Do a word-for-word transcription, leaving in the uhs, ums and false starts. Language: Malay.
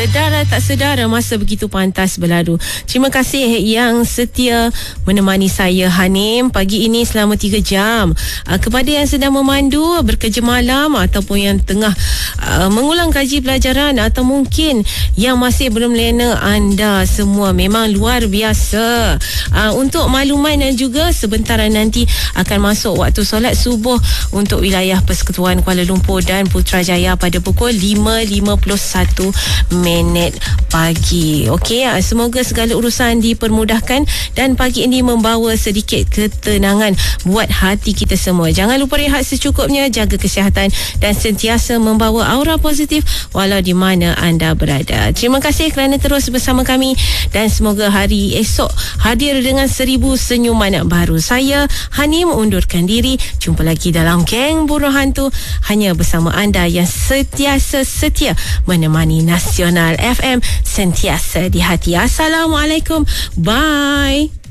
Sedar tak sedar, masa begitu pantas berlalu. Terima kasih yang setia menemani saya, Hanim, pagi ini selama tiga jam. Uh, kepada yang sedang memandu, bekerja malam, ataupun yang tengah uh, mengulang kaji pelajaran, atau mungkin yang masih belum lena, anda semua memang luar biasa. Uh, untuk makluman dan juga sebentar nanti akan masuk waktu solat subuh untuk wilayah Persekutuan Kuala Lumpur dan Putrajaya pada pukul lima lima puluh satu minit pagi. Okey, semoga segala urusan dipermudahkan dan pagi ini membawa sedikit ketenangan buat hati kita semua. Jangan lupa rehat secukupnya, jaga kesihatan dan sentiasa membawa aura positif walau di mana anda berada. Terima kasih kerana terus bersama kami dan semoga hari esok hadir dengan seribu senyuman baru. Saya Hanim undurkan diri. Jumpa lagi dalam Geng Buruh Hantu hanya bersama anda yang sentiasa setia menemani Nasional F M, sentiasa di hati. Assalamualaikum. Bye.